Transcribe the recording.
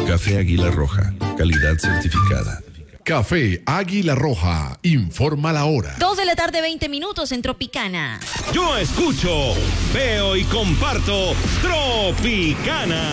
Café Águila Roja, calidad certificada. Café Águila Roja, informa la hora. 2:20 en Tropicana. Yo escucho, veo y comparto Tropicana.